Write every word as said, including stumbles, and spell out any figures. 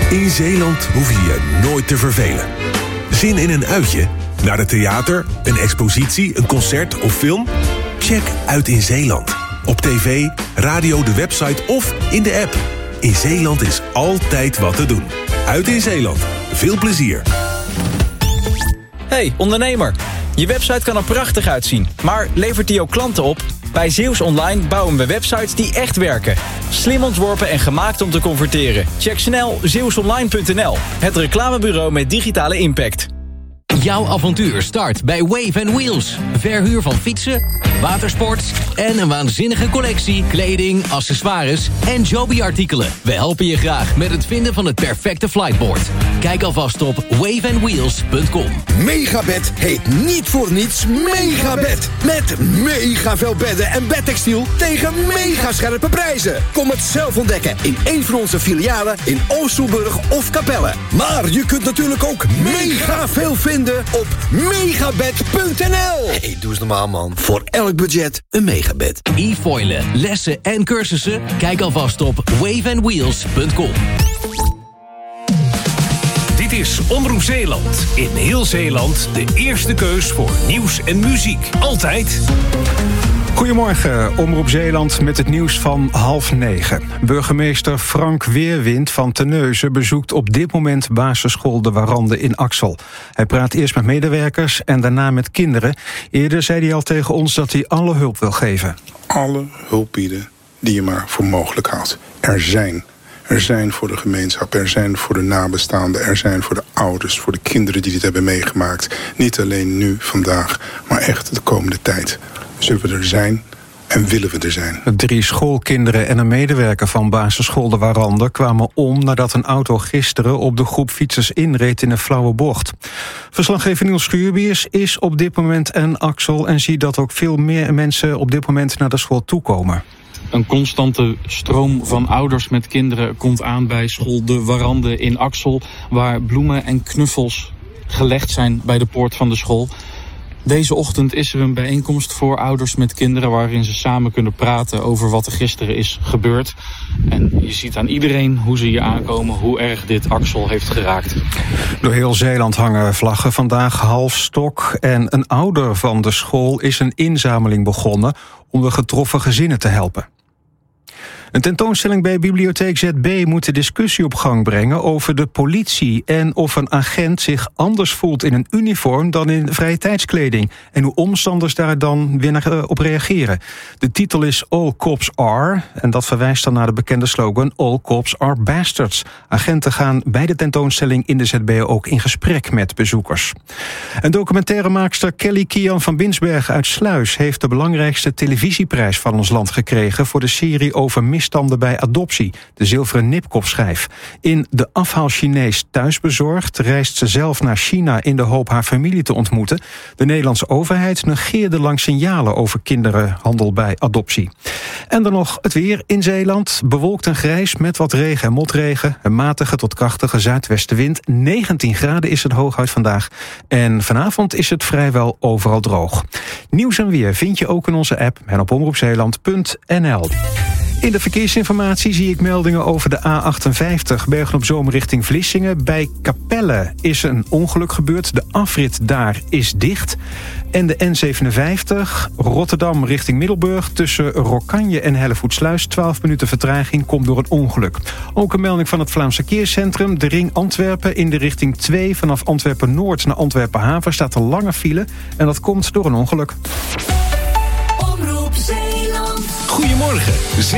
In Zeeland hoef je je nooit te vervelen. Zin in een uitje? Naar het theater, een expositie, een concert of film? Check Uit in Zeeland. Op tv, radio, de website of in de app. In Zeeland is altijd wat te doen. Uit in Zeeland. Veel plezier. Hey, ondernemer. Je website kan er prachtig uitzien, maar levert die ook klanten op? Bij Zeeuws Online bouwen we websites die echt werken. Slim ontworpen en gemaakt om te converteren. Check snel zeeuws online punt n l. Het reclamebureau met digitale impact. Jouw avontuur start bij Wave and Wheels. Verhuur van fietsen, watersport en een waanzinnige collectie kleding, accessoires en Joby-artikelen. We helpen je graag met het vinden van het perfecte flightboard. Kijk alvast op wave and wheels punt com. Megabed heet niet voor niets Megabed. Met mega veel bedden en bedtextiel tegen mega scherpe prijzen. Kom het zelf ontdekken in een van onze filialen in Oosterburg of Capelle. Maar je kunt natuurlijk ook mega veel vinden op megabed punt n l. Hey, doe eens normaal, man. Voor elk budget een Megabed. E-foilen, lessen en cursussen? Kijk alvast op wave and wheels punt com. Dit is Omroep Zeeland. In heel Zeeland de eerste keus voor nieuws en muziek. Altijd. Goedemorgen, Omroep Zeeland met het nieuws van half negen. Burgemeester Frank Weerwind van Terneuzen bezoekt op dit moment basisschool De Warande in Axel. Hij praat eerst met medewerkers en daarna met kinderen. Eerder zei hij al tegen ons dat hij alle hulp wil geven. Alle hulp bieden die je maar voor mogelijk houdt. Er zijn. Er zijn voor de gemeenschap, er zijn voor de nabestaanden, er zijn voor de ouders, voor de kinderen die dit hebben meegemaakt. Niet alleen nu, vandaag, maar echt de komende tijd. Zullen we er zijn en willen we er zijn. Drie schoolkinderen en een medewerker van basisschool De Warande kwamen om nadat een auto gisteren op de groep fietsers inreed in een flauwe bocht. Verslaggever Niels Schuurbiers is op dit moment in Axel en ziet dat ook veel meer mensen op dit moment naar de school toekomen. Een constante stroom van ouders met kinderen komt aan bij school De Warande in Axel, waar bloemen en knuffels gelegd zijn bij de poort van de school. Deze ochtend is er een bijeenkomst voor ouders met kinderen waarin ze samen kunnen praten over wat er gisteren is gebeurd. En je ziet aan iedereen hoe ze hier aankomen, hoe erg dit Axel heeft geraakt. Door heel Zeeland hangen vlaggen vandaag half stok. En een ouder van de school is een inzameling begonnen om de getroffen gezinnen te helpen. Een tentoonstelling bij Bibliotheek Z B moet de discussie op gang brengen over de politie en of een agent zich anders voelt in een uniform dan in vrije tijdskleding en hoe omstanders daar dan weer naar, uh, op reageren. De titel is All Cops Are en dat verwijst dan naar de bekende slogan All Cops Are Bastards. Agenten gaan bij de tentoonstelling in de Z B ook in gesprek met bezoekers. Een documentairemaakster Kelly Kian van Binsbergen uit Sluis heeft de belangrijkste televisieprijs van ons land gekregen voor de serie over misstanden bij adoptie, de zilveren nipkopschijf. In De afhaal Chinees thuisbezorgd reist ze zelf naar China in de hoop haar familie te ontmoeten. De Nederlandse overheid negeerde lang signalen over kinderhandel bij adoptie. En dan nog het weer in Zeeland. Bewolkt en grijs met wat regen en motregen. Een matige tot krachtige zuidwestenwind. negentien graden is het hooguit vandaag. En vanavond is het vrijwel overal droog. Nieuws en weer vind je ook in onze app en op omroep zeeland punt n l. In de verkeersinformatie zie ik meldingen over de A achtenvijftig... Bergen-op-Zoom richting Vlissingen. Bij Capelle is een ongeluk gebeurd. De afrit daar is dicht. En de N zevenenvijftig, Rotterdam richting Middelburg... tussen Rokkanje en Hellevoetsluis. twaalf minuten vertraging komt door een ongeluk. Ook een melding van het Vlaams Verkeerscentrum. De ring Antwerpen in de richting twee... vanaf Antwerpen-Noord naar Antwerpen-Haven staat een lange file. En dat komt door een ongeluk. Goedemorgen.